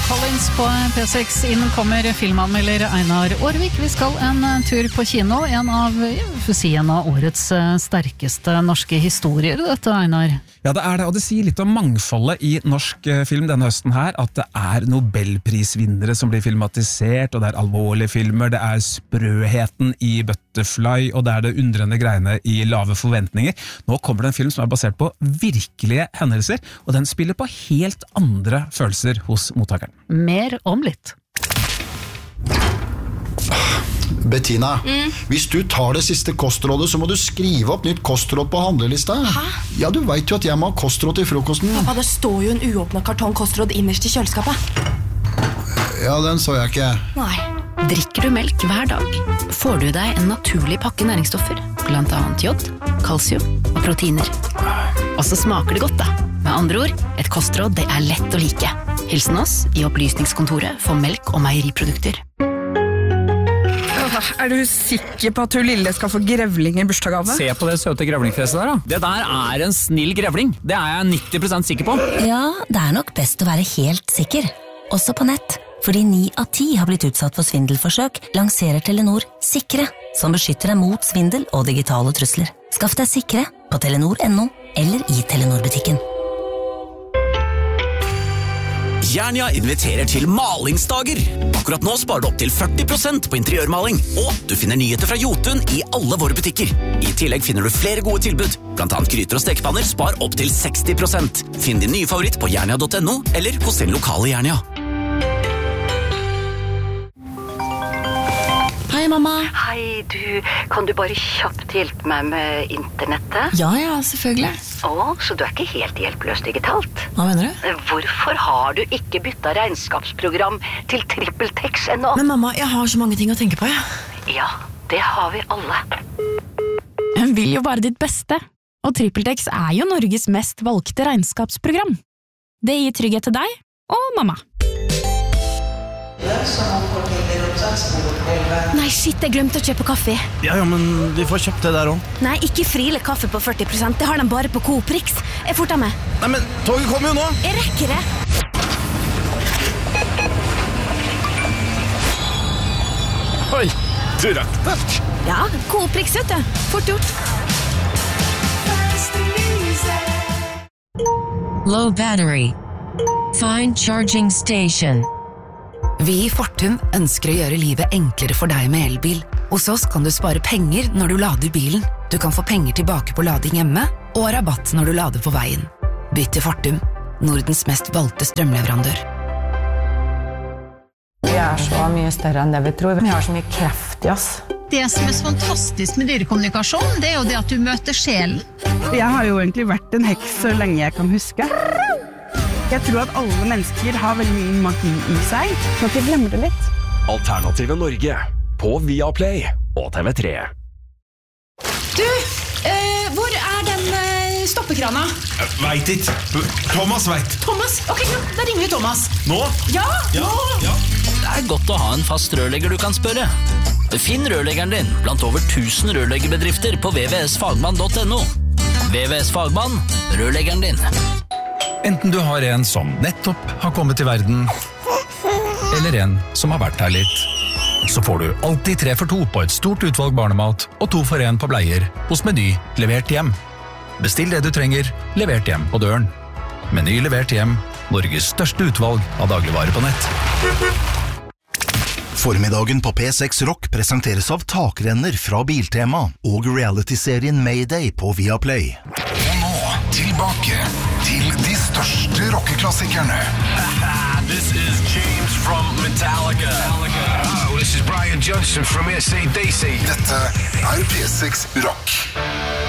Collins på P6. Inn kommer filmanmelder Einar Aarvik. Vi skal en tur på kino. En av årets sterkeste norske historier, dette, Einar. Ja, det er det, og det sier litt om mangfoldet i norsk film denne høsten her, at det er Nobelprisvinnere som blir filmatisert, og det er alvorlige filmer, det er sprøheten i Butterfly, og det er det undrende greiene i Lave forventninger. Nå kommer det en film som er basert på virkelige hendelser, og den spiller på helt andre følelser hos mottakeren. Mer om litt. Bettina, hvis du tar det siste kostrådet, så må du skrive opp nytt kostråd på handlelista. Hæ? Ja, du vet jo at jeg må ha kostråd til frokosten. Pappa, det står jo en uåpnet kartong kostråd innerst i kjøleskapet. Ja, den så jeg ikke. Nei. Drikker du melk hver dag, får du deg en naturlig pakke næringsstoffer, blant annet jod, kalsium og proteiner. Og så smaker det godt da. Med andre ord, et kostråd det er lett å like. Hilsen oss i Opplysningskontoret for melk og meieriprodukter. Er du sikker på at hun lille skal få grevling i bursdagsgave? Se på det søte grevlingfjeset der da. Det der er en snill grevling. Det er jeg 90% sikker på. Ja, det er nok best å være helt sikker. Også på nett. Fordi 9 av 10 har blitt utsatt for svindelforsøk, lanserer Telenor Sikre, som beskytter deg mot svindel og digitale trusler. Skaff deg Sikre på telenor.no eller i Telenor-butikken. Jernia inviterer til malingsdager. Akkurat nå sparer du opp til 40% på interiørmaling, og du finner nyheter fra Jotun i alle våre butikker. I tillegg finner du flere gode tilbud, blant annet gryter og stekepanner spar opp til 60%. Finn din nye favoritt på jernia.no eller hos din lokale Jernia. Hei, mamma. Hei, kan du bare kjapt hjelpe meg med internettet? Ja, selvfølgelig. Så du er ikke helt hjelpeløs digitalt? Hva mener du? Hvorfor har du ikke byttet regnskapsprogram til TrippelTex ennå? Men mamma, jeg har så mange ting å tenke på, Ja, det har vi alle. Hun vil jo bare ditt beste, og TrippelTex er jo Norges mest valgte regnskapsprogram. Det gir trygghet til deg og mamma. Nei, shit, jeg glemte å kjøpe kaffe. Ja, men vi får kjøpt det der også. Nei, ikke Friele kaffe på 40%, det har de bare på Coop Rix. Jeg forter meg. Nei, men toget kommer jo nå. Jeg rekker det. Oi, du rakk det. Ja, Coop Rix, vet du. Fort gjort. Low battery. Find charging station. Vi i Fortum ønsker å gjøre livet enklere for deg med elbil. Hos oss kan du spare penger når du lader bilen. Du kan få penger tilbake på lading hjemme, og rabatt når du lader på veien. Bytt til Fortum, Nordens mest valgte strømleverandør. Vi er så mye større enn det vi tror. Vi har så mye kraft i oss. Det som er så fantastisk med dyrekommunikasjon, det er jo det at du møter sjelen. Jeg har jo egentlig vært en heks så lenge jeg kan huske. Jeg tror at alle mennesker har veldig mye magi i seg, så at vi glemmer det litt. Alternative Norge, på Viaplay og TV3. Du, hvor er den stoppekrana? Vet ikke. Thomas vet. Thomas? Ok, da ringer vi Thomas. Nå? Ja, nå! Det er godt å ha en fast rørlegger du kan spørre. Finn rørleggeren din blant over 1000 rørleggerbedrifter på vvsfagmann.no. VVS Fagmann, rørleggeren din. Enten du har en som nettopp har kommet til verden, eller en som har vært her litt, så får du alltid 3 for 2 på et stort utvalg barnemat og 2 for 1 på bleier hos Meny levert hjem. Bestill det du trenger, levert hjem på døren. Meny levert hjem, Norges største utvalg av dagligvarer på nett. Formiddagen på P6 Rock presenteres av takrenner fra Biltema og reality-serien Mayday på Viaplay. Og nå, tilbake til de største rockeklassikerne. This is James from Metallica. Oh, this is Brian Johnson from AC/DC. Dette er P6 Rock.